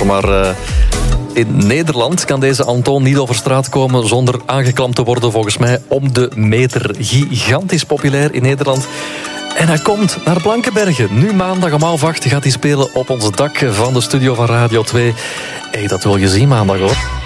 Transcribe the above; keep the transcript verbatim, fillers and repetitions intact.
Maar uh, in Nederland kan deze Antoon niet over straat komen zonder aangeklampt te worden, volgens mij, om de meter. Gigantisch populair in Nederland. En hij komt naar Blankenbergen. Nu maandag om half acht gaat hij spelen op ons dak van de studio van Radio twee. Hé, hey, dat wil je zien maandag, hoor.